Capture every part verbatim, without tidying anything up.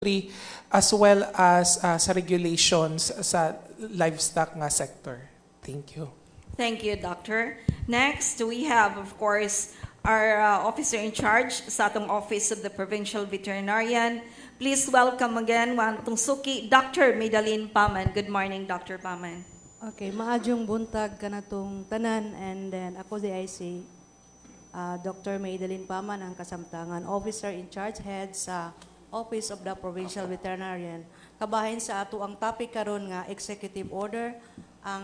as well as uh, sa regulations sa livestock nga sector. Thank you. Thank you, Doctor. Next, we have, of course, our uh, officer in charge sa atong Office of the Provincial Veterinarian. Please welcome again, Wantong Suki, Doctor Medalyn Paman. Good morning, Doctor Paman. Okay, maadjong buntag kanatong tanan, and then ako di I C, uh, Doctor Medalyn Paman, ang kasamtangan officer in charge head sa Office of the Provincial Veterinarian. Kabahin sa ato ang topic karon nga executive order, ang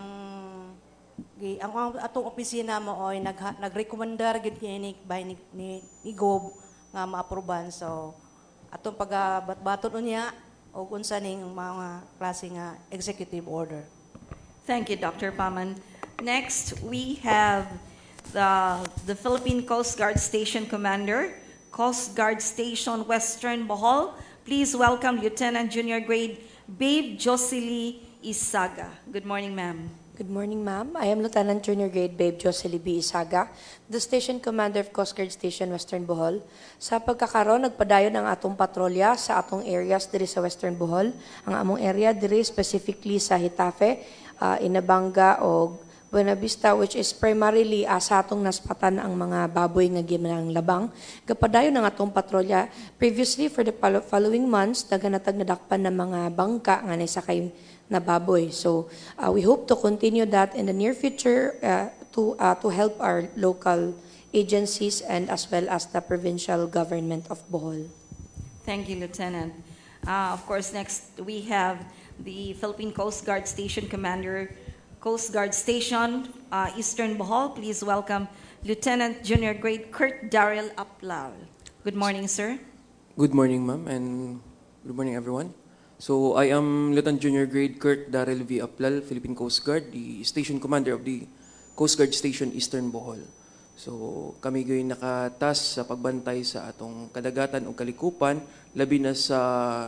gi ang, ang atong opisina mo oy nag nagrekomendar gid kini by ni, ni, ni Gob nga maaproban. So atong pagabat-baton unya og unsa ning mga klase nga executive order. Thank you, Doctor Paman. Next, we have the, the Philippine Coast Guard Station Commander, Coast Guard Station Western Bohol. Please welcome Lieutenant Junior Grade Babe Jocely Isaga. Good morning, ma'am. Good morning, ma'am. I am Lieutenant Junior Grade Babe Jocely B. Isaga, the Station Commander of Coast Guard Station Western Bohol. Sa pagkakaroon, nagpadayon ang atong patrolya sa atong areas diri sa Western Bohol. Ang among area diri specifically sa Hitafe, uh, Inabanga o Buena Vista, which is primarily uh, sa atong naspatan ang mga baboy nga ginang labang. Kapadayon ang atong patrolya. Previously, for the following months, naganatag nadakpan ng mga bangka nga nasa kay na baboy. So uh, we hope to continue that in the near future uh, to uh, to help our local agencies and as well as the provincial government of Bohol. Thank you, Lieutenant. Uh, of course, next we have the Philippine Coast Guard Station Commander, Coast Guard Station uh, Eastern Bohol. Please welcome Lieutenant Junior Grade Kurt Daryl Aplal. Good morning, sir. Good morning, ma'am, and good morning, everyone. So I am Lieutenant Junior Grade Kurt Daryl V. Aplal, Philippine Coast Guard, the Station Commander of the Coast Guard Station Eastern Bohol. So kami gayon nakatas sa pagbantay sa atong kadagatan o kalikupan, labi na sa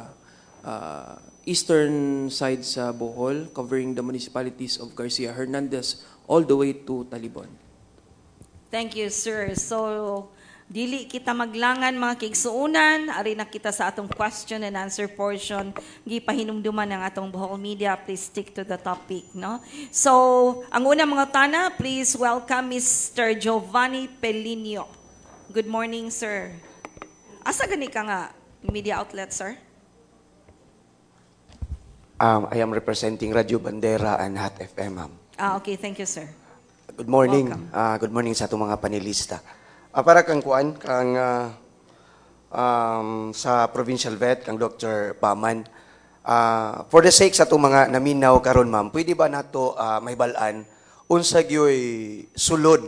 uh, eastern side sa Bohol, covering the municipalities of Garcia Hernandez all the way to Talibon. Thank you, sir. So, dili kita maglangan mga kigsuunan, ari na kita sa atong question and answer portion. Gipahinumduman ng atong Bohol Media. Please stick to the topic, no? So, ang unang mga tana, please welcome Mister Giovanni Pelinio. Good morning, sir. Asa gani ka nga media outlet, sir? Um, I am representing Radio Bandera and Hot F M, ma'am. Ah, okay. Thank you, sir. Good morning. Welcome. Uh, good morning sa atong mga panelista. Uh, para kang kuan, kang uh, um, sa Provincial Vet, kang Doctor Paman, uh, for the sake sa itong mga naminaw karon, ma'am, pwede ba nato uh, mahibalaan unsa gyoy sulod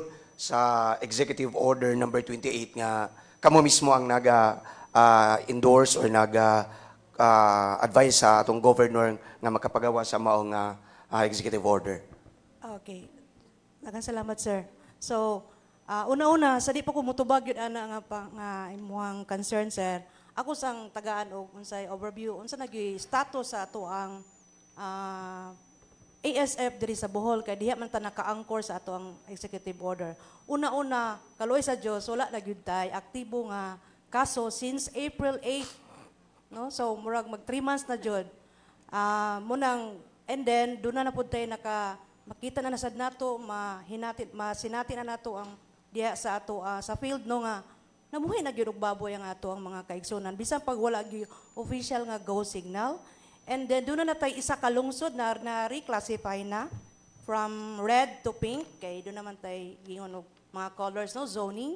sa Executive Order number twenty-eight nga kamo mismo ang naga uh, endorse or naga uh, advise sa atong governor nga makapagawa sa mao nga uh, Executive Order? Okay. Daghang salamat, sir. So, Uh, una-una, sa di pa ko mutubag yun ana nga pa nga imuhang concern, sir. Ako sang tagaan og unsay overview unsa nagyoy status sa ato ang uh, A S F diri sa Bohol kay diha man ta naka-anchor sa ato ang executive order. Una-una, kaloy sa Dios wala na gyud tay aktibo nga kaso since April eighth. No? So murag mag three months na jud. Uh, munang and then doon na na pud tay naka makita na nasad nato mahinatin masinati na nato ang diha sa ato uh, sa field no nga nabuhi na gyud og baboy ang ato ang mga kaigsunan bisan pag wala gyud official nga go signal. And then doon na natay isa ka lungsod na, na reclassify na from red to pink kay doon naman tay gingon og mga colors no zoning.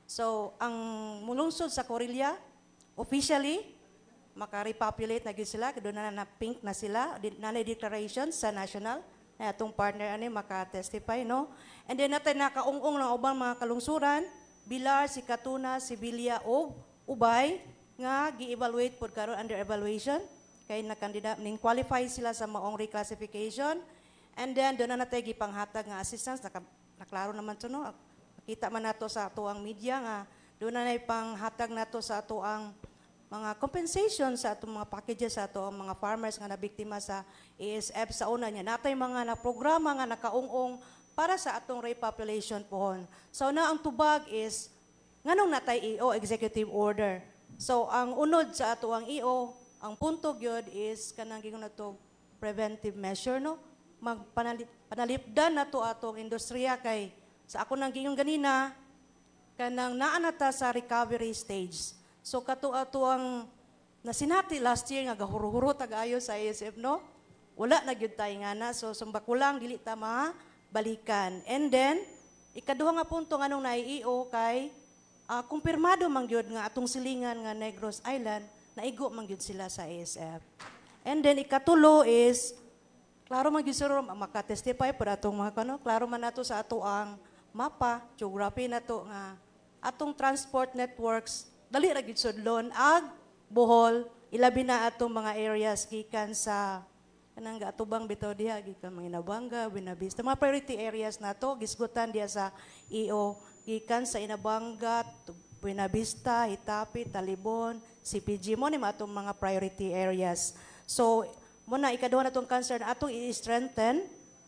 So ang lungsod sa Corillia officially maka-repopulate na gyud sila, doon na na pink na sila, na declaration sa national na atong partner ani maka-testify, no? And then natay nakaungong ng ubang mga kalungsuran, Bilar, Sikatuna, Sibilia o Ubay nga gi-evaluate pod karon under evaluation kay nakandida ning qualify sila sa maong reclassification. And then doon na natay gipanghatag nga assistance, naka, naklaro naman to, no? Kita man nato sa ato ang media nga doon na nay panghatag nato sa ato ang mga compensation sa atong mga packages sa ato ang mga farmers nga nabiktima sa A S F sa una niya. Natay mga na programa nga nakaungong para sa atong repopulation pohon. So na ang tubag is nganong natay E O executive order. So ang unod sa ato ang E O ang punto gyud is kanang gingon nato preventive measure no. Magpanalip panalipdan nato atong industriya kay sa ako nang gingon ganina kanang naa na ta sa recovery stage. So kato ato ang nasinati last year nga gahuro-huro tagayo sa I S F no. Wala na gyud tay nga na so sumbakulang dili ta balikan. And then ikaduha nga punto nganong nai-E O kay uh, kumpirmado man gyud nga atong silingan nga Negros Island naigo man gyud sila sa I S F. And then ikatulo is klaro man gyud sir maka-testify para atong mga kano, klaro man nato sa ato ang mapa, geography nato nga atong transport networks dali ra gyud sudlon ag Bohol ilabi na atong mga areas gikan sa kanang gaatubang bitaw diha gikan mga Inabanga, Buenavista, mga priority areas nato gisgutan diha sa E O gikan sa Inabanga, Buenavista, Hitapi, Talibon, C P G mo ni atong mga priority areas. So mo na ikaduha natong concern atong i-strengthen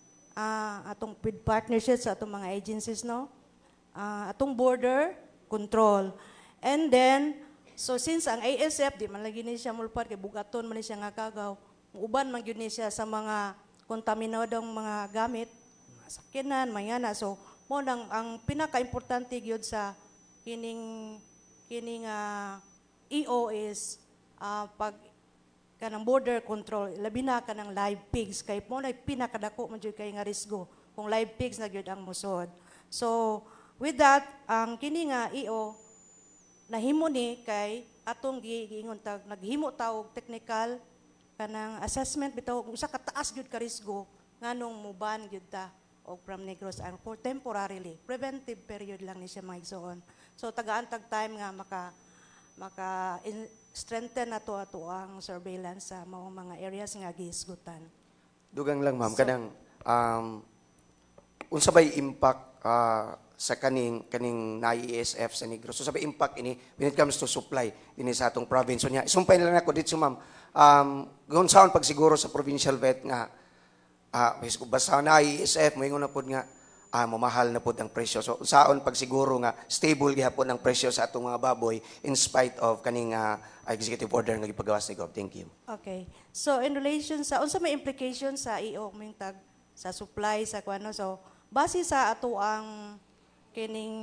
uh, atong with partnerships sa atong mga agencies no. Uh, atong border control. And then so since ang A S F di man lagi ni siya mulpat kay bugaton man ni siya nga kagaw, uban man gyud ni siya sa mga kontaminadong mga gamit, mga sakyanan, mga na. So mo nang ang pinaka-importante gyud sa kining kining uh, E O is uh, pag kanang border control, labi na kanang live pigs kay mo na pinakadako man gyud kay nga risgo kung live pigs na gyud ang musod. So with that, ang kini nga E O nahimo ni kay atong giingon tag naghimo ta og technical kanang assessment bitaw usa ka taas gyud ka risgo nganong muban gyud ta og from Negros Island for temporarily preventive period lang ni siya maigsoon. So tagaan tag time nga maka maka in, strengthen nato ato ang surveillance sa mga mga areas nga gihisgutan. Dugang lang ma'am So- kanang um unsa bay impact uh, sa kaning kaning na I S F sa Negros. So sabay impact ini when it comes to supply dinhi sa atong province. So niya isumpay na lang ako dito ma'am. Um gun saon pag siguro sa provincial vet nga ah uh, basta na I S F moingon na pud nga ah mamahal na pud ang presyo. So saon pag siguro nga stable gihapon ang presyo sa atong mga baboy in spite of kaning uh, executive order nga gipagawas ni Gov. Thank you. Okay. So in relation sa unsa may implication sa E O mintag sa supply sa kuano so base sa ato ang kining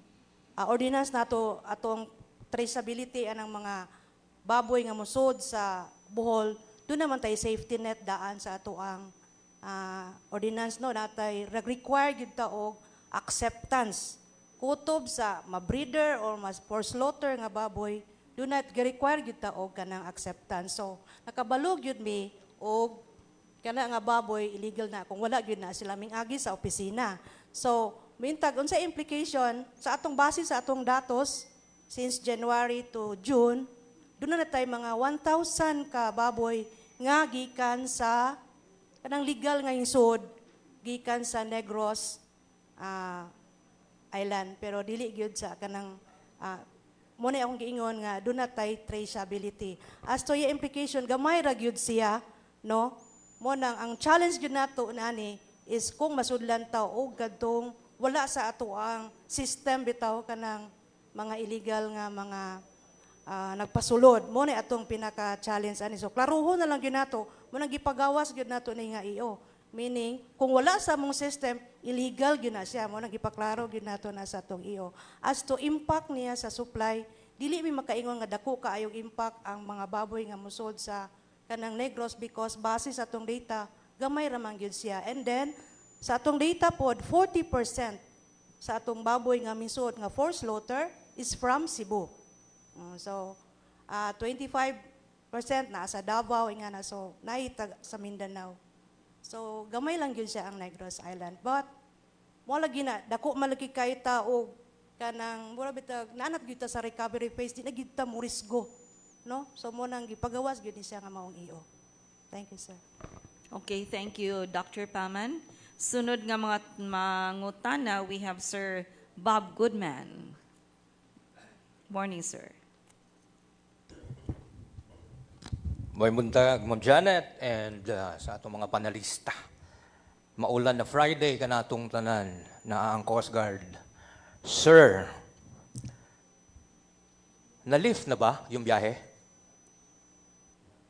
uh, ordinance nato atong traceability anang mga baboy nga musod sa Bohol doon naman tay safety net daan sa ato ang uh, ordinance no natay require gyud ta og acceptance kutob sa ma-breeder or mas for slaughter nga baboy do not require gyud ta og kanang acceptance. So nakabalog gyud mi og kana nga baboy illegal na kung wala gyud na sila ming agi sa opisina. So mintag unsa implication sa atong base sa atong datos since January to June doon na tay mga one thousand ka baboy nga gikan sa kanang legal nga insod gikan sa Negros uh, Island pero dili gyud sa kanang uh, mo na akong giingon nga doon na tay traceability. As to yung implication gamay ra gyud siya no mo nang ang challenge gyud nato nani is kung masudlan ta og kadtong wala sa ato ang system bitaw kanang mga illegal nga mga uh, nagpasulod mo ni atong pinaka challenge ani so klaruhon na lang gyud nato mo nang gipagawas gyud nato ni nga I O meaning kung wala sa mong system illegal gyud na siya mo nang gipaklaro gyud nato na sa atong I O as to impact niya sa supply dili mi makaingon nga dako kaayong impact ang mga baboy nga musod sa kanang Negros because base sa atong data gamay ra man gyud siya and then sa atong data pod forty percent sa atong baboy nga misud nga for slaughter is from Cebu. Uh, so uh, twenty-five percent na sa Davao nga na so naitag sa Mindanao. So gamay lang gyud siya ang Negros Island but mo lagi na dako malaki kay ta og kanang mura bitag nanat gyud ta sa recovery phase di na gyud ta mo risgo no so mo nang gipagawas gyud ni siya nga maong I O. Thank you sir. Okay, thank you, Doctor Paman. Sunod nga mga mangutana, we have Sir Bob Goodman. Morning, sir. May buntag, Ma'am Janet, and uh, sa atong mga panalista. Maulan na Friday ka natong tanan na ang Coast Guard. Sir, na-lift na ba yung biyahe?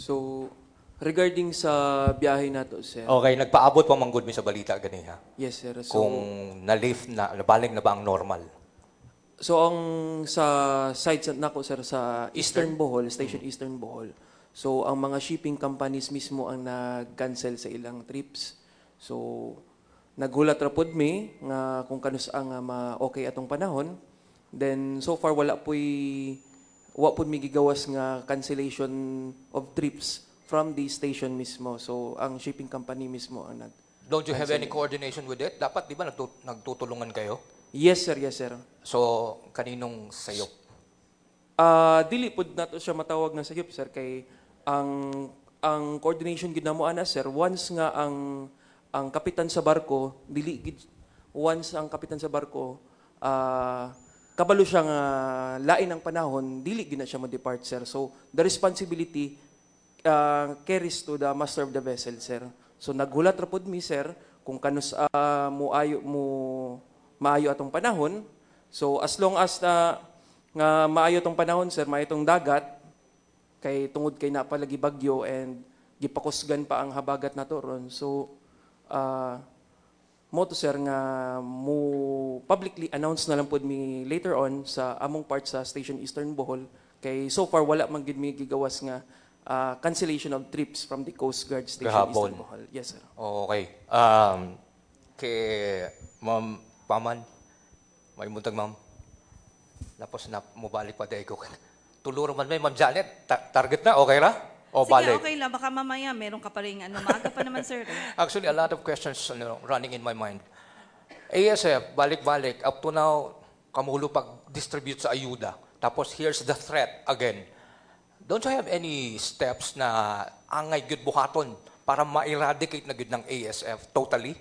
So, regarding sa biyahe na to, sir. Okay, nagpaabot pa manggod mi sa balita gani ha. Yes, sir. So, Kung na-lift na, nabalik na ba ang normal? So ang sa site nako sir sa Eastern Bohol, Station Eastern Bohol. So ang mga shipping companies mismo ang nag-cancel sa ilang trips. So naghulat ra pod mi nga kung kanus ang ma-okay atong panahon. Then so far wala poy wa pod mi gigawas nga cancellation of trips from the station mismo. So ang shipping company mismo ang nag Don't you have any coordination with it? Dapat di ba nagtut- nagtutulungan kayo? Yes sir, yes sir. So, kaninong sayo? Ah, dili pud nato siya matawag na sayop sir kay ang ang coordination gid namo ana sir once nga ang ang kapitan sa barko dili gid once ang kapitan sa barko ah kabalo siya nga lain ang panahon dili gid na siya mo-depart sir. So the responsibility uh, carries to the master of the vessel sir. So naghulat ra pud mi sir kung kanus uh, mo ayo mo maayo atong panahon. So as long as na nga maayo tong panahon sir, maayo tong dagat kay tungod kay napalagi bagyo and gipakusgan pa ang habagat nato ron. So uh, mo to sir nga mo publicly announce na lang pud mi later on sa among part sa Station Eastern Bohol kay so far wala man gid mi gigawas nga uh, cancellation of trips from the Coast Guard Station Gahapon. Eastern Bohol. Yes sir. Okay. Um, kay Ma'am Paman, may muntag ma'am. Tapos na mubalik pa dahil ko. Tuluro man may Ma'am Janet, ta- target na, okay ra? O Sige, balik? okay lang. Baka mamaya meron ka pa rin, ano, maaga pa naman, sir. Actually, a lot of questions ano, running in my mind. A S F, balik-balik, up to now, kamulo pag-distribute sa ayuda. Tapos here's the threat again. Don't you have any steps na angay gyud buhaton para ma-eradicate na gyud ng A S F totally?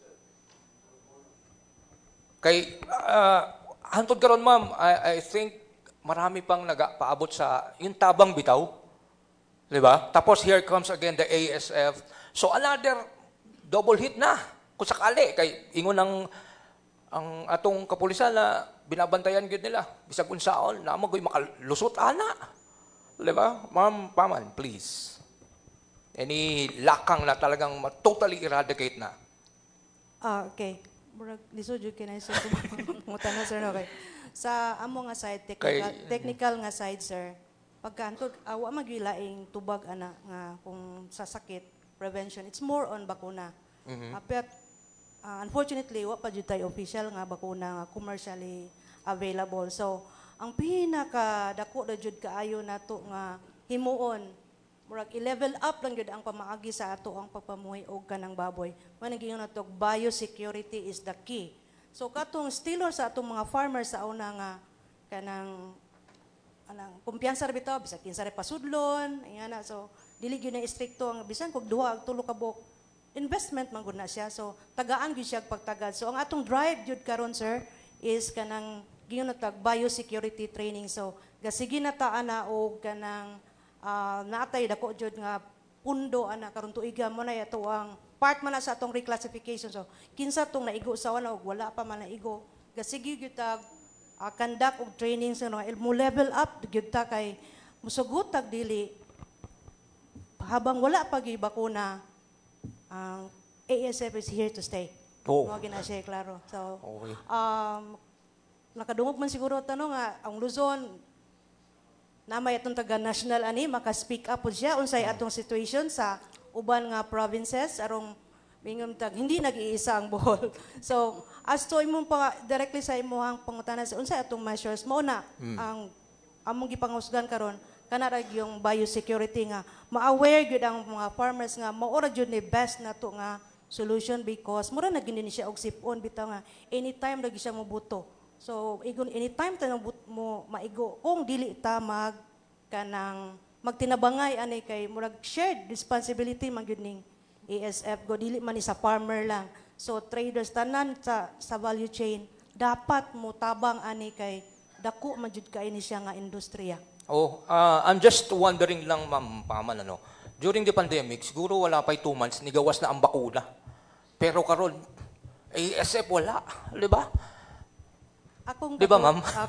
Kay, uh, hantod karon ma'am, I, I think marami pang nagapaabot sa yung tabang bitaw. Di ba? Tapos here comes again the A S F. So another double hit na. Kung sakali, kay ingon ng ang atong kapulisan na binabantayan gyud nila. Bisag unsaon, na magoy makalusot ana. Di ba? Ma'am Paman, please. Any lakang na talagang totally eradicate na. Ah, okay. Murag lisod jud kinay sir. Mutan na sir okay. Sa amo nga side technical Kay- technical nga side sir. Pagkaantod awa magilaing tubag ana nga kung sa sakit prevention it's more on bakuna. Mm-hmm. Uh, but uh, unfortunately wa pa jud tay official nga bakuna nga commercially available. So ang pinaka dako na jud kaayo nato nga himuon murag i-level up lang gyud ang pamaagi sa ato ang pagpamuhi og kanang baboy. Managing na to biosecurity is the key. So katong stilo sa atong mga farmers sa una nga kanang anang kumpiyansa ra bitaw bisag kinsa ra pasudlon ingana so dili gyud na istrikto ang bisan kog duha ag tulo ka buok investment man gud na siya. So tagaan gyud siya pagtagad. So ang atong drive gyud karon sir is kanang giyon na tag biosecurity training. So gasige na ta ana og kanang uh, naatay dako jud nga pundo ana karon tuiga mo na ato ang part man na sa atong reclassification. So kinsa tong naigo sa wala og wala pa man naigo gasige gyud tag uh, conduct og training sa no mo level up gyud ta kay musugot tag dili habang wala pa gyud bakuna ang A S F is here to stay. Oh. Mo gina siya klaro. So Okay. um nakadungog man siguro tanong nga ang Luzon namay atong taga national ani maka-speak up po siya unsay atong situation sa uban nga provinces arong mingon tag hindi nag-iisa ang Bohol. So as to imong pa directly sa imong pangutanan sa unsay atong measures mo na mm. ang among gipangusgan karon kana ra yung biosecurity nga ma-aware gyud ang mga farmers nga mao ra gyud ni best nato nga solution because mura na gini siya og sipon bitaw nga anytime lagi siya mobuto. So, igon anytime tanong mo maigo kung dili ta mag kanang magtinabangay ani kay murag shared responsibility man gyud ning A S F go dili man ni sa farmer lang. So traders tanan sa sa value chain dapat mo tabang ani kay dako man jud kay ni siya nga industriya. Oh, uh, I'm just wondering lang Ma'am Paman ano. During the pandemic, siguro wala pa two months nigawas na ang bakuna. Pero karon A S F wala, di ba? Akong Di ba, dako- ma'am? Okay.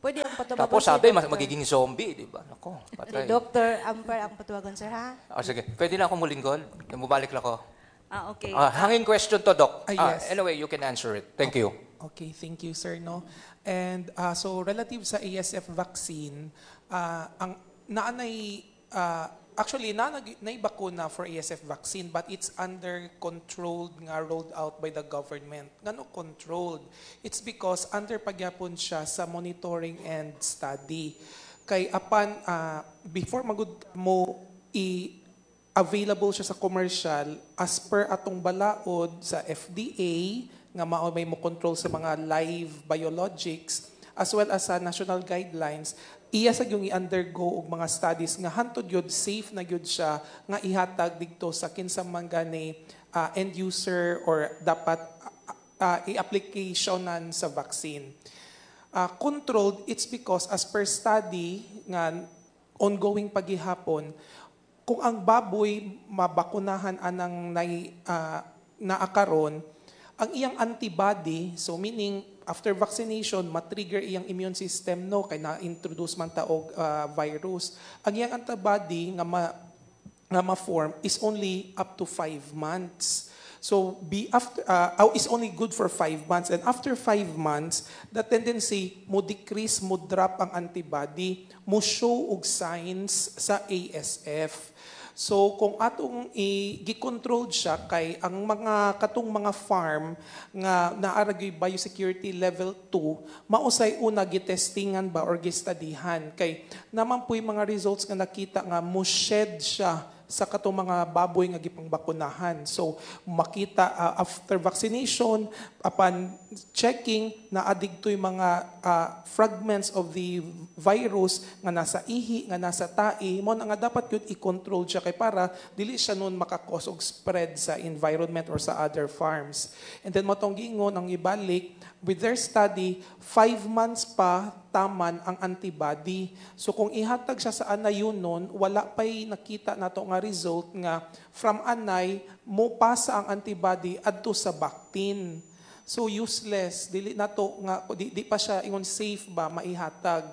Pwede ang patubagon Tapos si sabi, mas Doctor. magiging zombie, di ba? Nako, patay. Doctor Amper ang patubagon, sir, ha? Ah, sige, pwede na ako mulinggol? Bumalik lang ako. Ah, okay. Ah, hanging question to, Doc. Ah, Ah, yes. anyway, you can answer it. Thank you. Okay, thank you, sir. No? And uh, so relative sa A S F vaccine, uh, ang naanay, uh, actually, naanay bakuna for A S F vaccine, but it's under controlled nga rolled out by the government. Ngano controlled? It's because under pagyapon siya sa monitoring and study. Kay apan, uh, before magud mo i available siya sa commercial, as per atong balaod sa F D A, nga mao may mo control sa mga live biologics, as well as sa national guidelines, iya sa yung i-undergo og mga studies nga hantod yun, safe na yun siya, nga ihatag dito sa kinsa man gani uh, end user or dapat uh, uh, i-applicationan sa vaccine. Uh, controlled, it's because as per study nga ongoing paghihapon, kung ang baboy mabakunahan anang nai, uh, naakaron, ang iyang antibody, so meaning after vaccination, matrigger iyang immune system no kay na-introduce man ta og uh, virus. Ang iyang antibody nga ma, nga ma-form is only up to five months. So be after uh, is only good for five months, and after five months, the tendency mo decrease, mo drop ang antibody, mo show og signs sa A S F. So kung atong i-control siya kay ang mga katong mga farm nga naaragay biosecurity level two, mausay una gitestingan ba or gistadihan kay naman po'y mga results nga nakita nga mo shed siya sa katong mga baboy nga gipang bakunahan. So makita uh, after vaccination, upon checking na adigtoy mga uh, fragments of the virus nga nasa ihi, nga nasa tae, mo na nga dapat yun i-control siya kay para dili siya nun makakos og spread sa environment or sa other farms. And then matong gingon ang ibalik, with their study, five months pa taman ang antibody. So kung ihatag siya sa anay yun nun, wala pa'y nakita nato nga result nga from anay, mo pasa ang antibody adto sa bactin. So useless, dili nato nga di, di pa siya ingon safe ba maihatag.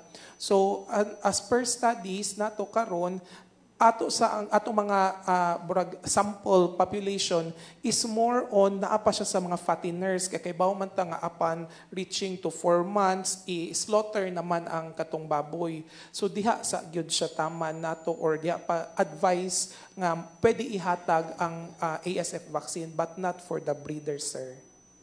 So uh, as per studies nato karon, ato sa ang ato mga uh, burag, sample population is more on naa pa siya sa mga fatteners kay kay bawo man ta nga apan reaching to four months i-slaughter naman ang katong baboy. So diha sa gyud siya taman nato or diha pa advice nga pwede ihatag ang uh, A S F vaccine but not for the breeder, sir.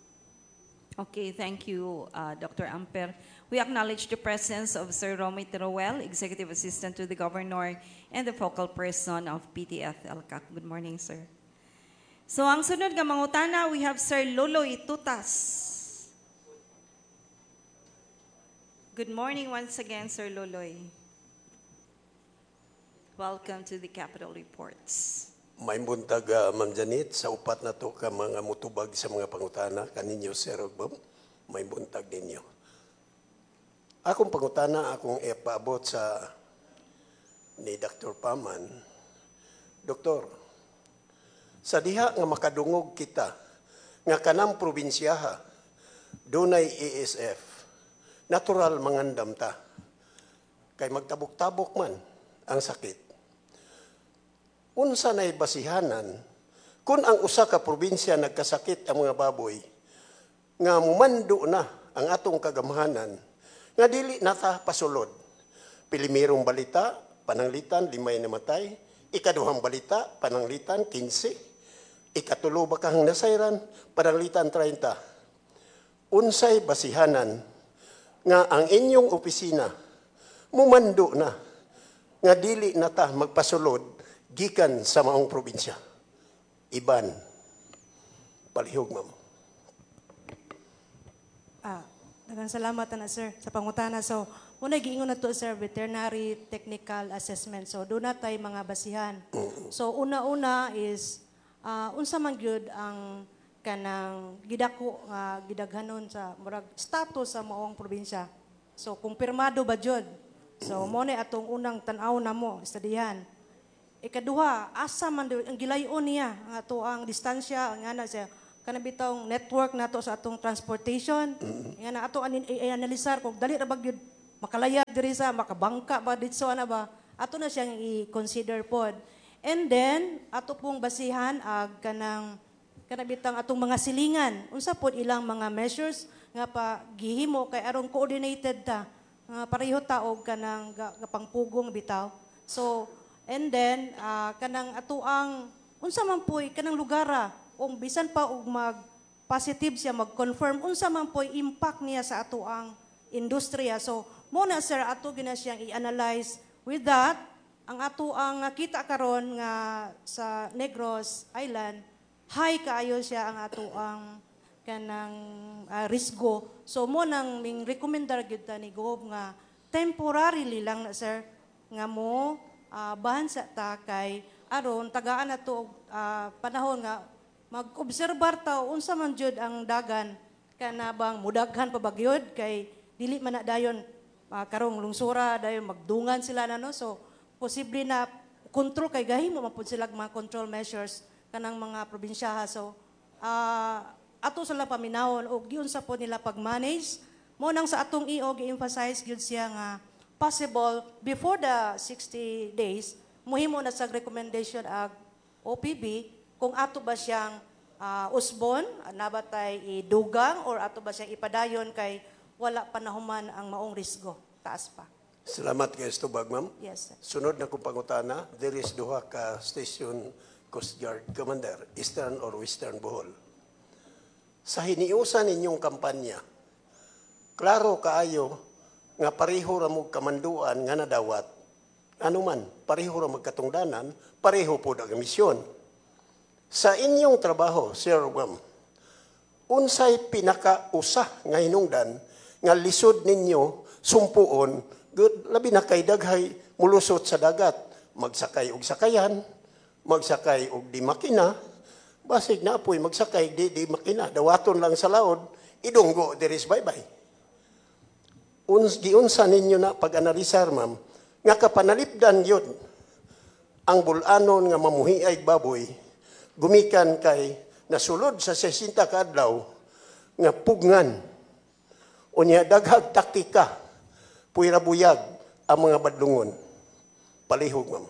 Okay, thank you, uh, Doctor Amper. We acknowledge the presence of Sir Romy Teruel, Executive Assistant to the Governor and the focal person of P T F L C A C. Good morning, sir. So, ang sunod nga mangutana, we have Sir Loloy Tutas. Good morning once again, Sir Loloy. Welcome to the Capital Reports. May buntag, uh, Ma'am Janet, sa upat na to ka mga mutubag sa mga pangutana, kaninyo, Sir Ogbom, may buntag ninyo. Akong pangutana, akong ipaabot sa ni Doctor Paman. Doktor, sa diha nga makadungog kita, nga kanang probinsyaha, dunay A S F, natural mangandam ta. Kay magtabok-tabok man ang sakit. Unsa na'y basihanan, kung ang usa ka probinsya nagkasakit ang mga baboy, nga mumando na ang atong kagamhanan, nga dili nata pasulod. Pilimirong balita, pananglitan, limay namatay. Ikaduhang balita, pananglitan, kinse. Ikatulo bakang nasayran, pananglitan, treinta. Unsay basihanan nga ang inyong opisina mumando na nga dili nata magpasulod gikan sa maong probinsya. Iban. Palihog, ma'am. Ah, daghang salamat na sir sa pangutana. So, una giingon na to sir, veterinary technical assessment. So, doon na tayo mga basihan. So, una-una is uh, unsa man gyud ang kanang gidako nga gidaghanon sa murag status sa maong probinsya. So, kumpirmado ba jud? So, mo ni atong unang tan-aw namo, estadihan. Ikaduha, asa man ang gilayon niya ang ato ang distansya nga na siya kana bitong network nato sa atong transportation. Nga na ato i-analisar kung dali ra ba gyud makalayag diri sa makabangka ba dito ana ba ato na siyang i-consider pod. And then ato pong basihan ag kanang kanabitang atong mga silingan unsa pod ilang mga measures nga pa gihimo kay aron coordinated ta nga pareho ta og kanang gapangpugong bitaw. So and then uh, kanang atuang unsa man poy kanang lugara o bisan pa og mag positive siya mag-confirm unsa man poy impact niya sa atuang industriya. So mo na sir ato gina siyang i-analyze with that ang atuang kita karon nga sa Negros Island high kaayo siya ang atuang kanang uh, risgo. So mo nang ming recommendar gyud ta ni Gob nga temporarily lang na sir nga mo uh, bahan sa ta kay aron tagaan nato uh, panahon nga mag-obserbar ta unsa man jud ang dagan kana bang mudaghan pa bagyod kay dili man na dayon uh, karong lungsura dayon magdungan sila na no. So posible na control kay gahimo man pud sila mga control measures kanang mga probinsyaha. So uh, ato sila paminawon og giun sa pod nila pag-manage mo nang sa atong I O gi-emphasize gyud siya nga possible before the sixty days muhimo na sa recommendation ag O P B kung ato ba siyang uh, usbon nabatay idugang or ato ba siyang ipadayon kay wala panahuman ang maong risgo taas pa. Salamat kay Stubag, ma'am. Yes, sir. Sunod na kong pangutana, there is duha ka station Coast Guard Commander, Eastern or Western Bohol. Sa hiniusan ninyong kampanya, klaro kaayo nga pareho ra mo kamanduan nga nadawat. Ano man, pareho ra magkatungdanan, pareho po ang misyon. Sa inyong trabaho, Sir Wam, unsay pinakausa nga hinungdan nga lisod ninyo sumpuon good labi na kay daghay mulusot sa dagat, magsakay og sakayan, magsakay og di makina, basig na apoy magsakay di di makina, dawaton lang sa laod, idunggo diris bye-bye. Uns giunsa ninyo na pag-analisar, ma'am, nga kapanalipdan yun ang bulanon nga mamuhiay baboy gumikan kay nasulod sa sesenta ka adlaw nga pugnan unya daghag taktika puwira buyag ang mga badlungon. Palihog, ma'am.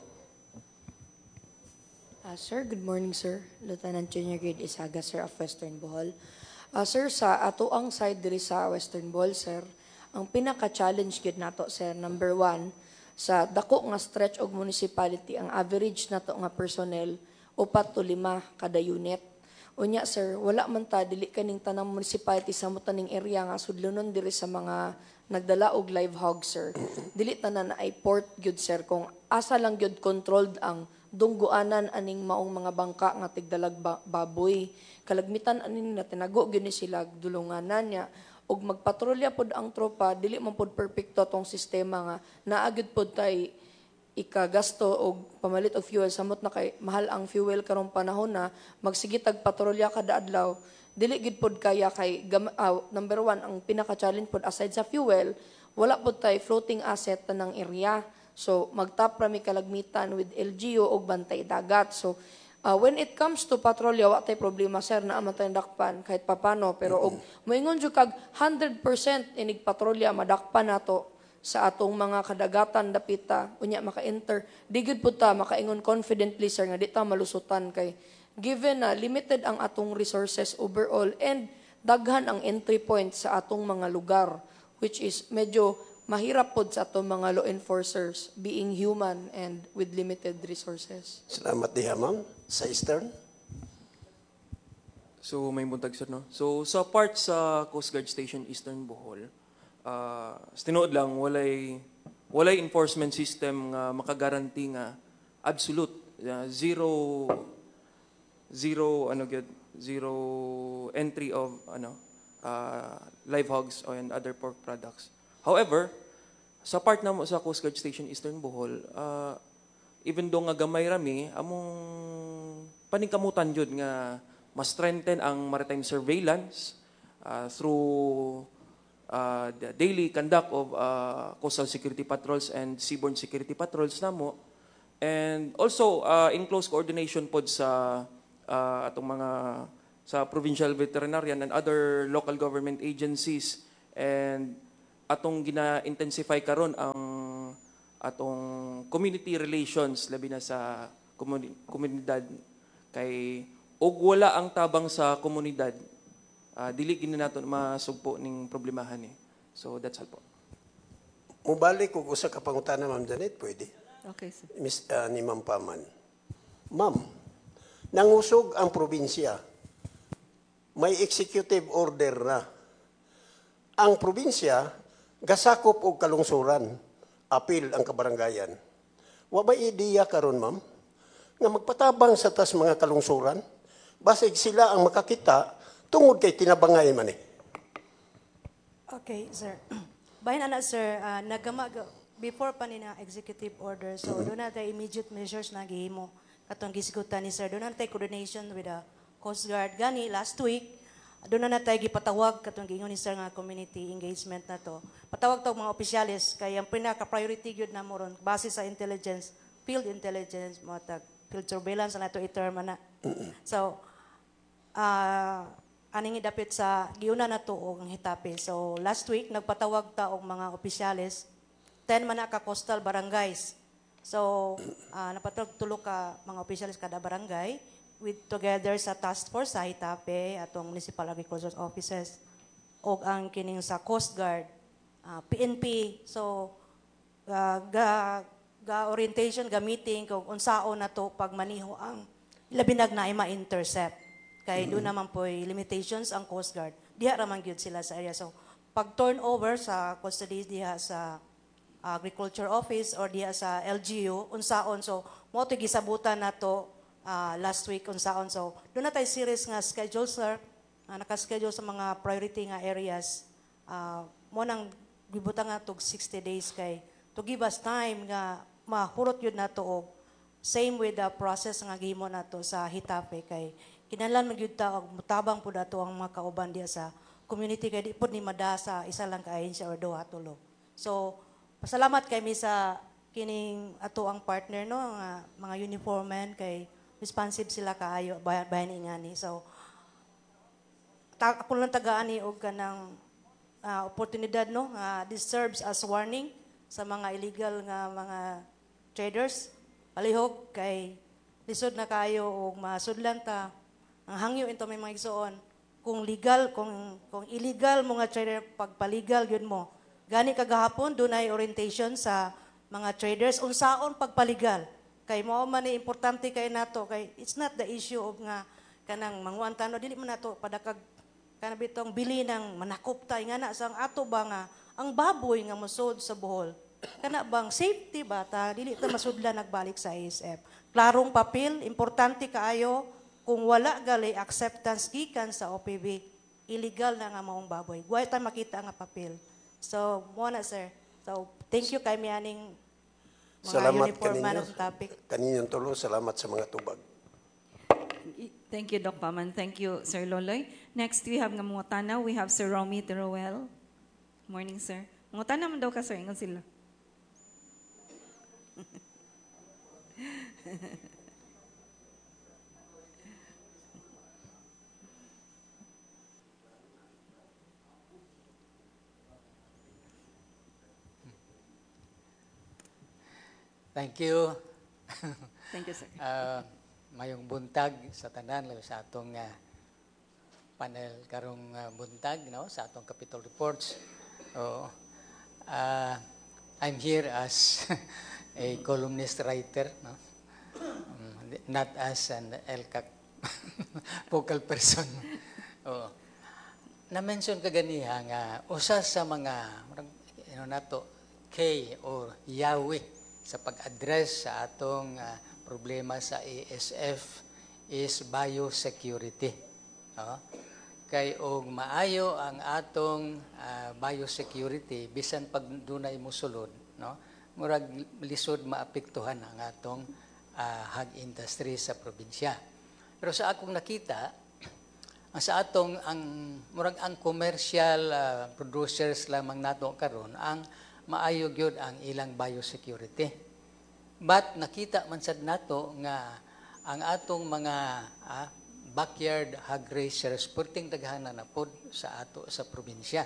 Uh, sir, good morning, sir. Lieutenant Junior Grade Isaga, sir, of Western Bohol. Uh, sir, sa atuang side diri sa Western Bohol, sir, ang pinaka-challenge gid nato, sir, number one, sa dako nga stretch og municipality, ang average nato nga personnel, upat to lima kada unit. Unya, sir, wala man ta, dili kaning tanang municipality sa mutaning area nga sudlunon diri sa mga nagdala og live hog, sir. Dili tanan na ay port gyud, sir, kung asa lang gyud controlled ang dungguanan aning maong mga bangka nga tigdalag baboy. Kalagmitan anin na tinago gyud ni sila dulunganan niya og magpatrolya pod ang tropa, dili man pod perpekto tong sistema nga naa gyud pod tay ikagasto og pamalit og fuel samot na kay mahal ang fuel karong panahon na magsigitag patrolya kada adlaw. Dili gid pod kaya kay uh, number one ang pinaka-challenge pod aside sa fuel, wala pod tay floating asset tanang area. So magtap ra mi kalagmitan with L G U og bantay dagat. So uh, when it comes to patrolya wa tay problema, sir, na aman tay dakpan kahit papano, pero og moingon jud kag one hundred percent inig patrolya madakpan nato sa atong mga kadagatan dapita unya maka-enter. Di gid pod ta makaingon confidently, sir, nga di ta malusutan kay given na limited ang atong resources overall and daghan ang entry point sa atong mga lugar, which is medyo mahirap pod sa atong mga law enforcers being human and with limited resources. Salamat diha, ma'am. Sa Eastern? So may buntag, sir, no? So sa part sa Coast Guard Station Eastern Bohol, uh, tinuod lang walay walay enforcement system nga makagaranti nga absolute uh, zero zero ano gyud zero entry of ano uh, live hogs and other pork products. However, sa part na sa Coast Guard Station Eastern Bohol, uh, even do nga gamay rami, among paningkamutan jud nga mas strengthen ang maritime surveillance uh, through uh, the daily conduct of uh, coastal security patrols and seaborne security patrols namo, and also uh, in close coordination pod sa uh, atong mga sa provincial veterinarian and other local government agencies and atong gina-intensify karon ang atong community relations labi na sa komuni- komunidad kay og wala ang tabang sa komunidad ah, dili gini nato masugpo ning problemahan ni. So that's all po. Mubalik kung usa ka pangutana, Ma'am Janet, pwede? Okay, sir. Miss, ah, ni Ma'am Paman. Ma'am, nangusog ang probinsya. May executive order na. Ang probinsya, gasakop og kalungsuran. Apil ang kabarangayan. Wa ba ideya karon, ma'am, nga magpatabang sa tas mga kalungsuran? Basig sila ang makakita tungod kay tinabangay man eh. Okay, sir. Bahin na, sir, uh, nagama, before pa ni na executive order, so doon na tayo immediate measures na gihimo. Katong gisigutan ni sir, doon na tayo coordination with the Coast Guard. Gani, last week, doon na tayo gipatawag katong giingon ni sir nga community engagement na to. Patawag to mga opisyalis, kaya ang pinaka-priority yun na mo ron, base sa intelligence, field intelligence, mo tag field surveillance na ito i-term na. So, uh, aning idapit sa giuna na to og hitapi. So last week nagpatawag ta og mga opisyalis ten man na ka coastal barangays. So uh, napatawag tulo ka mga opisyalis kada barangay with together sa task force sa hitapi atong municipal agriculture offices og ang kining sa Coast Guard, uh, P N P. So uh, ga ga orientation ga meeting kung unsaon na to pagmaniho ang labinag na ay ma-intercept. Kay doon naman po limitations ang Coast Guard. Diha raman gyud sila sa area. So, pag turnover sa custody diha sa Agriculture Office or diha sa L G U, unsaon. So, mo ito gisabutan na to uh, last week, unsaon. So, doon na tayo series nga schedule, sir. Uh, nakaschedule sa mga priority nga areas. Uh, mo nang gibutan nga tog sixty days kay to give us time nga mahurot yun na to og same with the process nga gihimo na to sa hitape kay kinahanglan magyud ta og mutabang pud ato ang mga kauban diya sa community kay di pud ni madasa isa lang ka ahensya or duha tulo. So pasalamat kay mi sa kining ato ang partner no nga mga uniformen kay responsive sila kaayo bayan, bayan ingani. So ta, ako lang tagaan ni og kanang uh, oportunidad no nga uh, this serves as warning sa mga illegal nga mga traders palihog kay lisod na kayo og masudlan ta ang hangyo into may mga igsoon kung legal kung kung illegal mo nga trader pagpalegal gyud mo gani kagahapon dunay orientation sa mga traders unsaon pagpalegal kay mao man ni importante kay nato kay it's not the issue of nga kanang manguan tano dili man nato padakag kana bitong bili ng manakop ta nga na sang ato ba nga ang baboy nga mosud sa Bohol kana bang safety ba ta dili ta masudlan nagbalik sa A S F klarong papel importante kaayo kung wala gali acceptance gikan sa O P B, illegal na nga maong baboy. Guway tayo makita nga papel. So, muna sir. So, thank you kay mianing mga Salamat uniform man kaninyo. ang topic. Kaninyong tulo, salamat sa mga tubag. Thank you, Doc Paman. Thank you, Sir Loloy. Next, we have nga mga tanaw. We have Sir Romy Teruel. Morning, sir. Mga tanaw man daw ka, sir. Ingon sila. Thank you. Thank you, sir. uh, mayong buntag sa tanan labi sa atong uh, panel karong uh, buntag no sa atong Capitol Reports. So, uh, I'm here as a columnist writer, no? Um, not as an L C A C focal person. Oh. Na-mention kaganiha nga usa sa mga ano nato K or Yahweh sa pag-address sa atong uh, problema sa A S F is biosecurity. No? Kay og maayo ang atong uh, biosecurity bisan pag dunay mosulod, no? Murag lisod maapektuhan ang atong uh, hog industry sa probinsya. Pero sa akong nakita, ang sa atong ang murag ang commercial uh, producers lamang nato karon ang maayo gyud ang ilang biosecurity. But nakita man sad nato nga ang atong mga ah, backyard hog raisers perting daghanan na pod sa ato sa probinsya.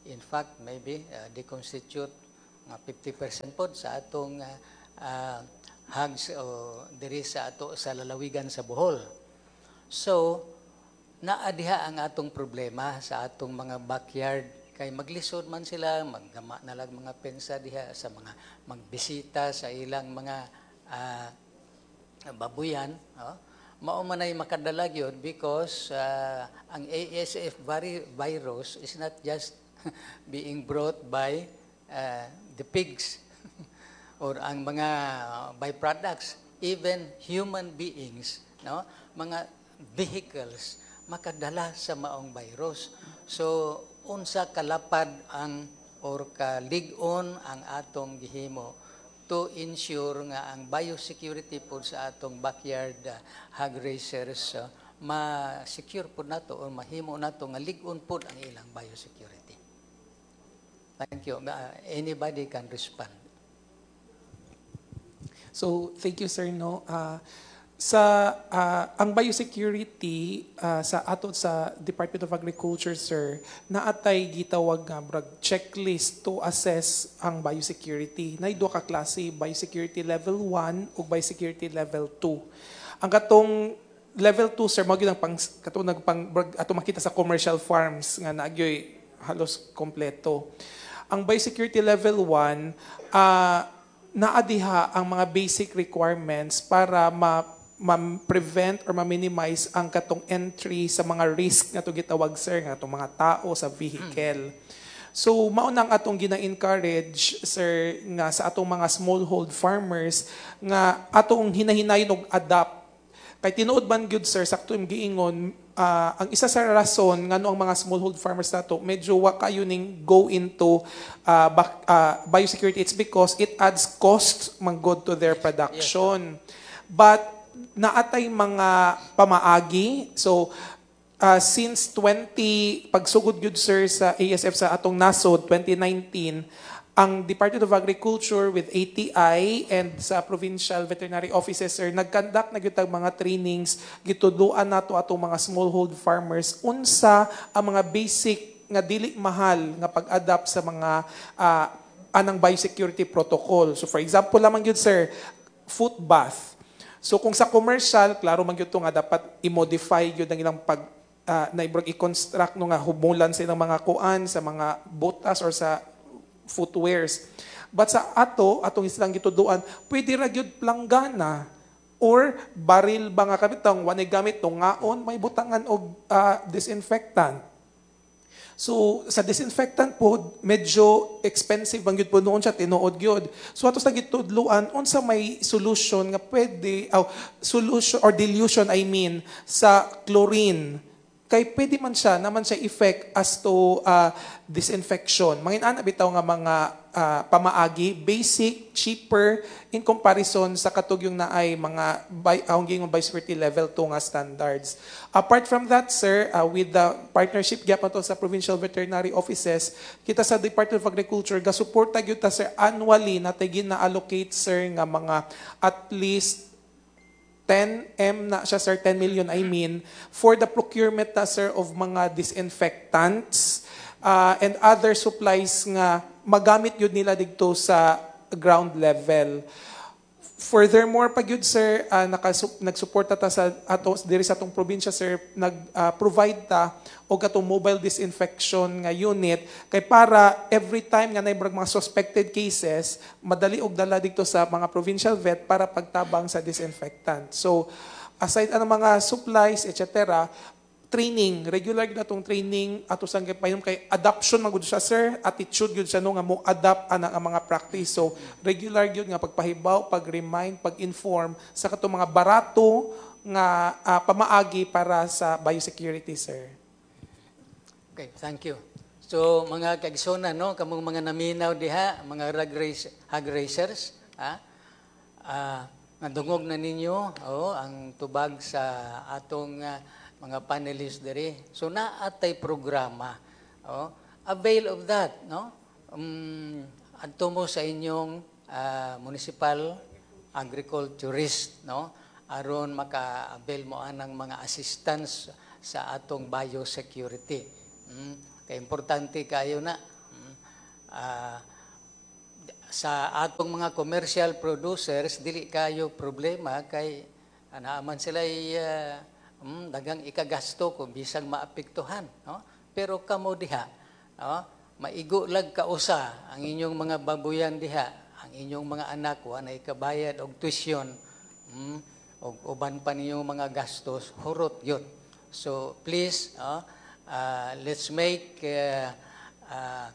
in fact maybe uh, they constitute nga fifty percent pod sa atong uh, uh, hags o diri sa ato sa lalawigan sa Bohol. So naa diha ang atong problema sa atong mga backyard kay maglisod man sila, maggama na lang mga pensa diha sa mga magbisita sa ilang mga uh, babuyan, oh. Mao man ay makadala gyud because uh, ang A S F virus is not just being brought by uh, the pigs or ang mga byproducts, even human beings, no, mga vehicles makadala sa maong virus. So unsa kalapad ang or kalig-on ang atong gihimo to ensure nga ang biosecurity po sa atong backyard uh, hog raisers uh, ma-secure po nato o mahimo nato nga lig-on po ang ilang biosecurity. Thank you. Uh, anybody can respond. So, thank you, sir. No? Uh, sa uh, ang biosecurity uh, sa ato sa Department of Agriculture, sir, naatay gitawag nga brag checklist to assess ang biosecurity. Nay duha ka klase, biosecurity level one ug biosecurity level two. Ang katong level two, sir, mao gyud ang pang katong nagpang ato makita sa commercial farms nga naagyoy halos kompleto. Ang biosecurity level one, uh, naadiha ang mga basic requirements para ma ma-prevent or ma-minimize ang katong entry sa mga risk nga to gitawag, sir, nga atong mga tao sa vehicle. So mao nang atong gina-encourage, sir, nga sa atong mga smallhold farmers nga atong hinahinayon og adapt. Kay tinuod man gyud, sir, sakto im giingon, uh, ang isa sa rason ngano ang mga smallhold farmers nato medyo wa kayo ning go into uh, back, uh, biosecurity, it's because it adds cost man good to their production. But naatay mga pamaagi. So, uh, since twenty, pagsugod yun, sir, sa A S F sa atong nasod, twenty nineteen, ang Department of Agriculture with A T I and sa provincial veterinary offices, sir, nag-conduct na gyud mga trainings, gituduan nato atong mga smallhold farmers, unsa ang mga basic nga dili mahal nga pag-adapt sa mga uh, anang biosecurity protocol. So, for example, lamang yun, sir, foot bath. So kung sa commercial, klaro man gyud nga dapat i-modify gyud ang ilang pag uh, naibrog i-construct no nga humulan sa ilang mga kuan sa mga botas or sa footwears. But sa ato atong islang gituduan, pwede ra gyud planggana or baril ba nga kabitang wanay gamit no ngaon may butangan og uh, disinfectant. So, sa disinfectant po, medyo expensive bang yun po noon siya, tinuod yun. So, ato sa gitudluan, unsa may solution nga pwede, oh, solution or dilution, I mean, sa chlorine. Kay pwede man siya, naman siya effect as to uh, disinfection. Mangin-ana bitaw nga mga uh, pamaagi, basic, cheaper, in comparison sa katug yung naay mga ahongging biosecurity level two nga standards. Apart from that, sir, uh, with the partnership gap nato sa provincial veterinary offices, kita sa Department of Agriculture, gasuporta gyud ta, sir, annually natay gina-allocate, sir, nga mga at least ten M na siya, sir, ten million I mean, for the procurement na, sir, of mga disinfectants uh, and other supplies nga magamit yun nila dito sa ground level. Furthermore, pag yun, sir, uh, nakasup, nagsuporta ta sa ato, diri sa atong probinsya, sir, nag-provide uh, ta o katong mobile disinfection nga unit kay para every time nga naibag mga suspected cases, madali og dala dito sa mga provincial vet para pagtabang sa disinfectant. So, aside ang mga supplies, et cetera, training, regular gyud atong training ato sang payom kay adoption man gud siya, sir, attitude gyud siya no nga mo adapt ana ang mga practice. So, regular gyud nga pagpahibaw, pag-remind, pag-inform sa katong mga barato nga uh, pamaagi para sa biosecurity, sir. Okay, thank you. So, mga kaigsona, no, kamong mga naminaw diha, mga hog race, hog racers, ha? Ah, nadungog na ninyo, oh, ang tubag sa atong uh, mga panelists diri. So, naatay programa, oh, avail of that, no? Um, adto mo sa inyong uh, municipal agriculturist, no? Aron maka-avail mo anang mga assistance sa atong biosecurity. Mm, kaya importante kayo na ah, sa atong mga commercial producers dili kayo problema kay anaaman sila uh, mm, dagang ikagasto kung bisag maapektuhan, no? Pero kamo diha, no? Maigo lag kausa ang inyong mga babuyan diha, ang inyong mga anak wa na ikabayad og tuition, mm, og uban pa ninyong mga gastos, hurot yun. So please, no? uh, let's make uh, uh,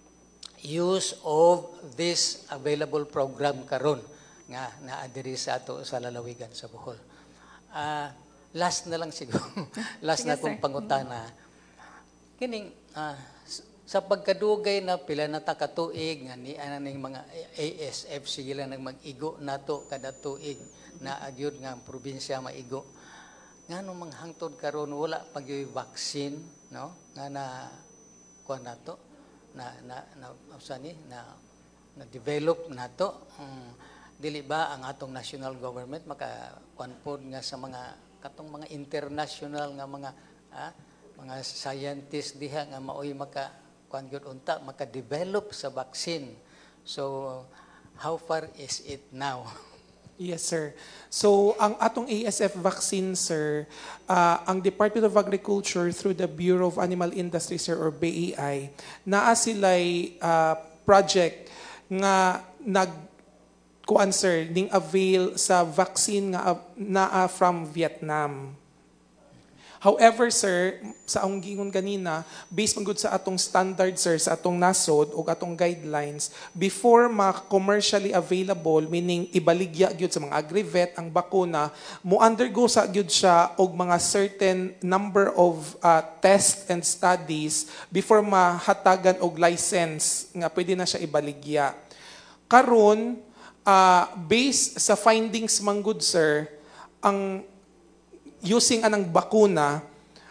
use of this available program karon nga naa diri sa ato sa lalawigan sa Bohol. Uh, last na lang siguro. last Sige, na kong sir. pangutana. Kining uh, sa pagkadugay na pila na ta ka tuig nga ni ananing mga A S F sila nang mag-igo nato kada tuig na agyud nga ang probinsya maigo. Ngano manghangtod karon wala pagyoy vaccine, no? Nga na kuan nato na na na usani na na develop nato. Um, dili ba ang atong national government maka kuan pod nga sa mga katong mga international nga mga ah, mga scientists diha nga maoy maka kuan gyud unta maka-develop sa vaccine. So how far is it now? Yes, sir. So, ang atong A S F vaccine, sir, uh, ang Department of Agriculture through the Bureau of Animal Industry, sir, or B A I, naa sila'y uh, project nga nag kuan sir, ning avail sa vaccine nga uh, naa from Vietnam. However, sir, sa akong gingon ganina, based man gud sa atong standard, sir, sa atong nasod o atong guidelines, before ma-commercially available, meaning ibaligya gyud sa mga agri-vet ang bakuna, mo undergo sa gyud siya og mga certain number of uh, tests and studies before mahatagan og license nga pwede na siya ibaligya. Karon, uh, based sa findings man gud, sir, ang using anang bakuna,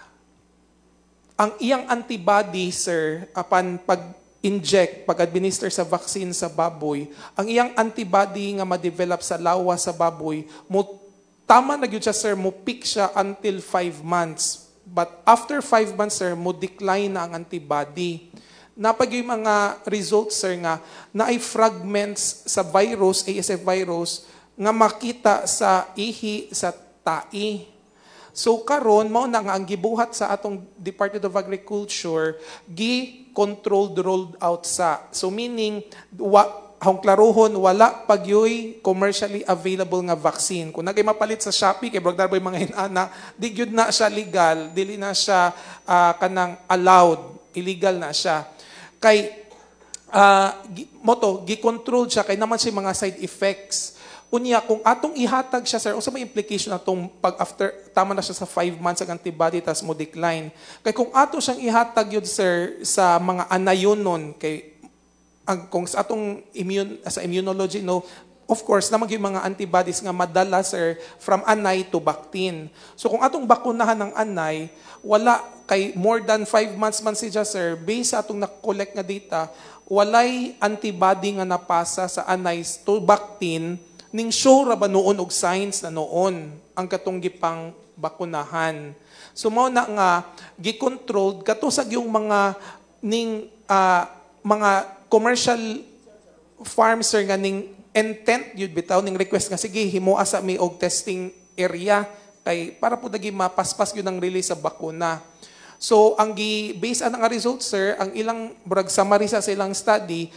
ang iyang antibody, sir, apan pag-inject, pag-administer sa vaccine sa baboy, ang iyang antibody nga ma-develop sa lawa sa baboy, mo, tama na gyud siya, sir, mo peak siya until five months. But after five months, sir, mo decline na ang antibody. Napag yung mga results, sir, nga na ay fragments sa virus, A S F virus, nga makita sa ihi, sa tai. So karon mao na nga ang gibuhat sa atong Department of Agriculture gi-controlled rolled out sa. So meaning wa hong klarohon wala pagyoy commercially available nga vaccine. Kung nagay mapalit sa Shopee kay brog darboy mga inana, di gyud na siya legal, dili na siya uh, kanang allowed, illegal na siya. Kay uh, moto gi-control siya kay naman siya mga side effects. Unya, kung atong ihatag siya, sir, unsa may implication atong pag after, tama na siya sa five months ang antibody, tas mo decline. Kay kung ato siyang ihatag yun, sir, sa mga anayonon, kay, ang, kung sa atong immune, sa immunology, no, of course, naman yung mga antibodies nga madala, sir, from anay to bactin. So kung atong bakunahan ng anay, wala, kay more than five months man siya, sir, based sa atong na-collect nga data, walay antibody nga napasa sa anay to bactin, ning show ra ba noon og signs na noon ang katong gipang bakunahan. So mao na nga gi-controlled katusag yung mga ning uh, mga commercial farms, sir, nga ning intent yun bitaw ning request nga sige himua sa mi og testing area kay para po dagi mapaspas yun ang release sa bakuna. So ang gi based ang nga results, sir, ang ilang brag summary sa ilang study,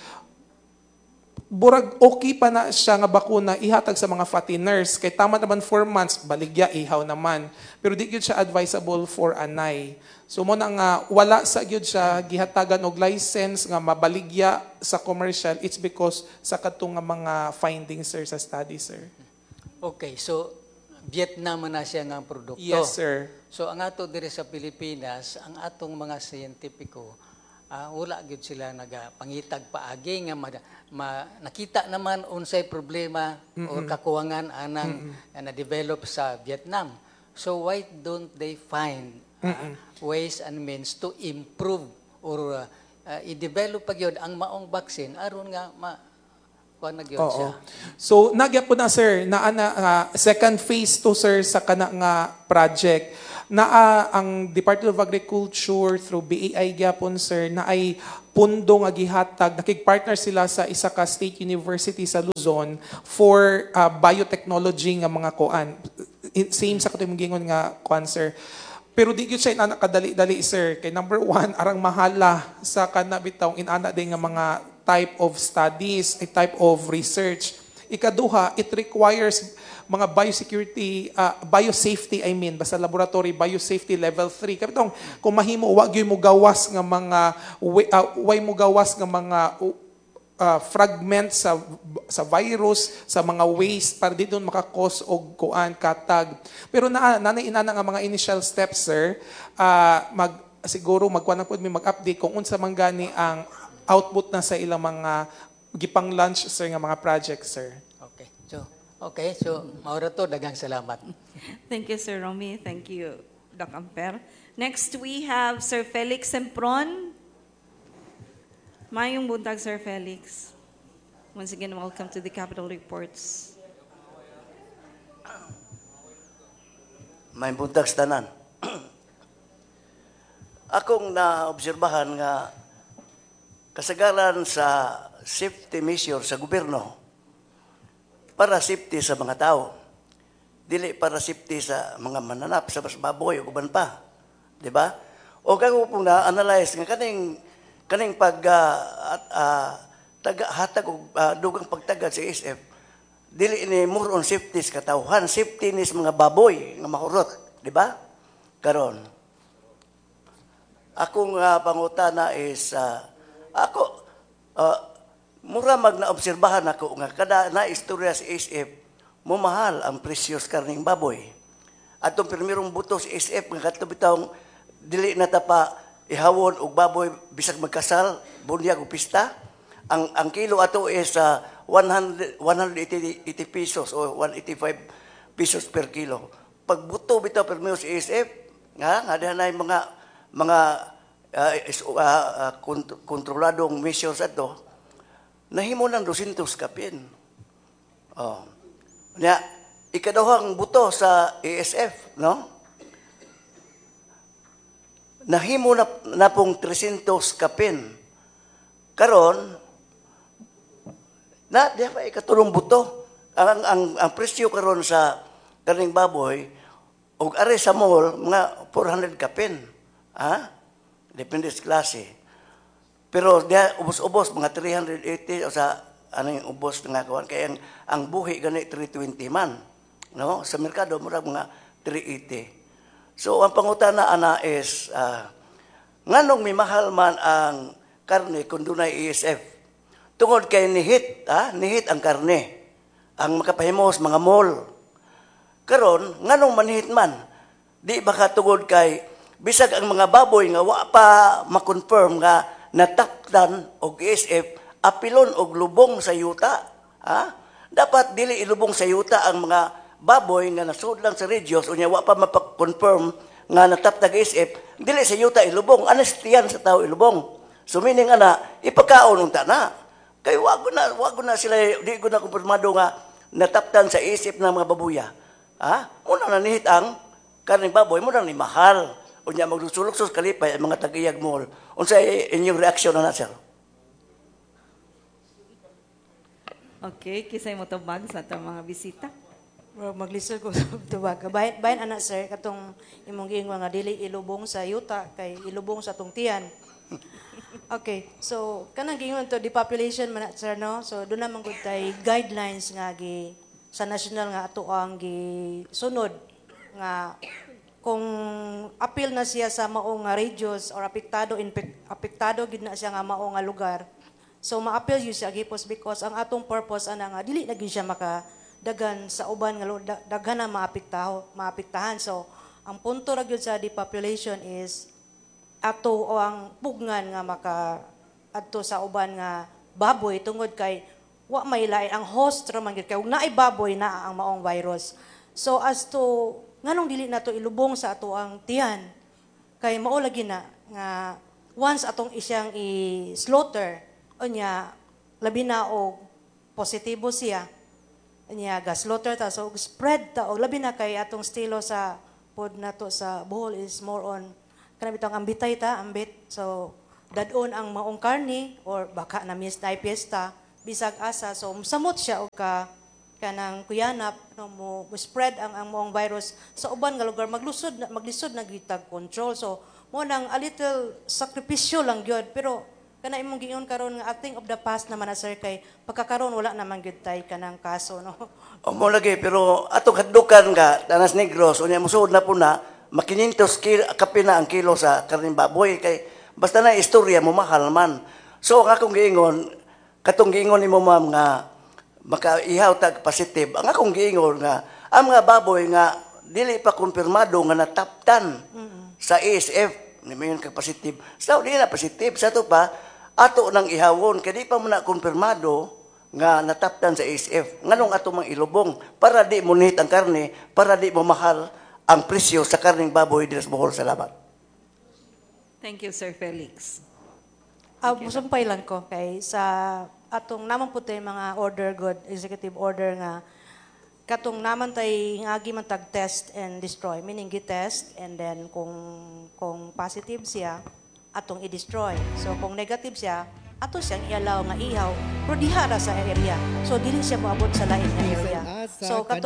burag okay pa na siya nga bakuna ihatag sa mga fatteners. Kay tama naman four months, baligya, ihaw naman. Pero di gyud siya advisable for anay. So mo na nga, wala sa gyud siya gihatagan og license nga mabaligya sa commercial. It's because sa katong nga mga findings, sir, sa study, sir. Okay, so Vietnam na siya nga ang produkto. Yes, sir. So ang ato diri sa Pilipinas, ang atong mga siyentipiko, Uh, wala gyud sila nagapangitag paagi nga ma, ma, nakita naman unsay problema o kakuwangan anang uh, na-develop sa Vietnam. So why don't they find uh, ways and means to improve or uh, uh, i-develop pa gyud ang maong vaccine aron nga ma kuan na gyud Oo. siya. So, nagya po na, sir, na, na ah, second phase to, sir, sa kana nga project. Na ah, ang Department of Agriculture through B A I gyapon, sir, na ay pundo nga gihatag, nakig-partner sila sa isa ka state university sa Luzon for ah, biotechnology nga mga kuan. In- Same sa katong gingon nga kuan, sir. Pero di gyud siya inana kadali-dali, sir. Kay number one, arang mahala sa kana bitawng inana din nga mga type of studies, a type of research. Ikaduha, it requires mga biosecurity, uh, biosafety, I mean, basta laboratory, biosafety level three. Kapitong, kung mahimo, wag yun mo gawas ng mga, uh, way mo gawas ng mga uh, fragments sa sa virus, sa mga waste, para di doon makakos og kuan, katag. Pero na, nanay inana nga mga initial steps, sir, uh, mag, siguro magkuan na po, may mag-update kung unsa man gani ang output na sa ilang mga gipang lunch, sir, nga mga projects, sir. Okay. So, okay. So, maura to, daghang salamat. Thank you, Sir Romy. Thank you, Doc Amper. Next, we have Sir Felix Sempron. Mayong buntag, Sir Felix. Once again, welcome to the Capital Reports. May buntag sa tanan. Akong naobserbahan nga kasagaran sa safety measure sa gobyerno para safety sa mga tao. Dili para safety sa mga mananap, sa mas baboy o guban pa. Di ba? O kago po na analyze nga kaning kaning pag uh, uh, taga hatag og uh, dugang pagtagad sa I S F, dili ni more on safety sa katawhan, safety ni sa mga baboy nga mahurot, di ba? Karon akong uh, pangutana is uh, ako uh, mura mag naobserbahan ako nga kada na istorya sa I S F mo mahal ang precious karning baboy. Atong primerong buto sa I S F nga kadto bitawng dili na ta pa ihawon og baboy bisag magkasal, bunyag o pista. Ang ang kilo ato is uh, one hundred, one hundred eighty pesos o one hundred eighty-five pesos per kilo. Pag buto bitaw primero sa I S F, nga nga diha na mga mga uh, is, uh, uh, kont- kontroladong measures ato, nahimo ng two hundred kapin. Oh. Nya, ikadawang buto sa I S F, no? Nahimo na, na pong three hundred kapin. Karon, na, di ba ikatulong buto? Ang, ang, ang presyo karon sa karing baboy, og are sa mall, mga four hundred kapin. Ha? Depende sa klase. Pero dia ubos-ubos mga three hundred eighty o sa ano yung ubos nga kawan kay ang, ang buhi gani three twenty man, no? Sa merkado murag mga three eighty. So ang pangutana ana is uh, nganong may mahal man ang karne kung dunay I S F? Tungod kay nihit, ha? Nihit ang karne. Ang makapahimos mga mall. Karon nganong manihit man? Di baka tungod kay bisag ang mga baboy nga wa pa ma-confirm nga natakdan og I S F apilon og lubong sa yuta, ha? Dapat dili ilubong sa yuta ang mga baboy nga nasud lang sa redyos unya wa pa ma-confirm nga nataptag I S F, dili sa yuta ilubong, anestiyan sa tao ilubong. So meaning ana ipakaon unta na. Kay wag na wag na sila di ko na kumpirmado nga nataptan sa I S F ng mga babuya. Ha? Una na nihit ang karning baboy mo nang ni mahal. Unya maglusulok-sus kalipay ang mga tag-iyag mall. Unsa inyong reaksyon na, sir? Okay, kisay mo tubag sa atong mga bisita. Bro, maglisod ko sa tubag. Bayan, bayan ana sir, katong imong giingon nga dili ilubong sa yuta kay ilubong sa tong tiyan. Okay, so kanang giingon to depopulation man sir no. So do na man gud tay guidelines nga gi sa national nga ato ang gi sunod nga kung apil na siya sa maong nga radius or apektado apektado gid na siya nga maong nga lugar. So ma-appeal yun siya gipos because ang atong purpose ana nga dili na gyud siya maka dagan sa uban nga daghan na maapektaho maapektahan. So ang punto ra gyud sa depopulation is ato o ang pugnan nga maka adto sa uban nga baboy tungod kay wa may lain ang host ra man gyud kay ug naay baboy na ang maong virus. So as to nganong dili nato ilubong sa ato ang tiyan kay mao lagi na nga once atong isyang i-slaughter unya labi na og positibo siya niya ga-slaughter ta so spread ta og labi na kay atong estilo sa pod nato sa Bohol is more on kanang bitong ambitay ta ambit so dadon ang maong karne or baka na miss na piyesta bisag asa so samot siya og ka kanang kuyanap no mo, mo spread ang ang maong virus sa uban nga lugar maglusod na maglisod na gitag control so mo nang a little sakripisyo lang gyud pero kana imong giingon karon nga acting of the past naman na sir kay pagkakaron wala naman gyud tay kanang kaso no. O mo lagi pero atong hadlukan nga Tanas Negros unya mosuod na po na makinintos kilo kape na ang kilo sa karning baboy kay basta na istorya mo mahal man. So ang akong giingon katong giingon nimo ma'am nga makaihaw tag positive. Ang akong giingon nga ang mga baboy nga dili pa kumpirmado nga nataptan mm-hmm. sa A S F ni mayon ka positive. So di na positive sa to pa ato nang ihawon kay di pa man na kumpirmado nga nataptan sa A S F nganong ato mang ilubong para di munit ang karne para di mo mahal ang presyo sa karning baboy dito sa Bohol. Salamat. Thank you, Sir Felix. Ah, musumpay lang ko kay sa atong naman po tayo mga order good executive order nga katong naman tay ngagi man tag test and destroy meaning gi-test and then kung kung positive siya atong i-destroy. So kung negative siya, ato siyang i-allow nga ihaw, pero diha ra sa area. So dili siya moabot sa lain nga area. So